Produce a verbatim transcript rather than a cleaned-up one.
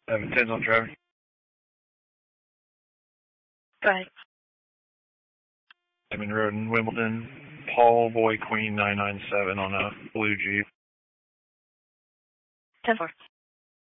Seven tens on driver. Go ahead. Diamond Road in Wimbledon. Paul Boy Queen nine nine seven on a blue Jeep. ten four.